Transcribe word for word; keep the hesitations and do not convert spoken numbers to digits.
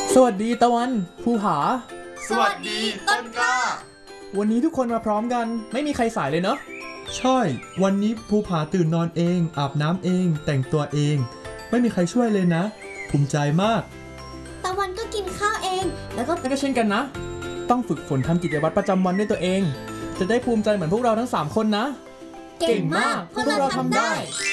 สวัสดีตะวันภูผาสวัสดีต้นกล้าวันนี้ทุกคนมาพร้อมกันไม่มีใครสายเลยเนาะใช่วันนี้ภูผาตื่นนอนเองอาบน้ำเองแต่งตัวเองไม่มีใครช่วยเลยนะภูมิใจมากตะวันก็กินข้าวเองแล้วก็แล้วก็เช่นกันนะต้องฝึกฝนทำกิจวัตรประจำวันด้วยตัวเองจะได้ภูมิใจเหมือนพวกเราทั้งสามคนนะเก่งมากพวกเราทำได้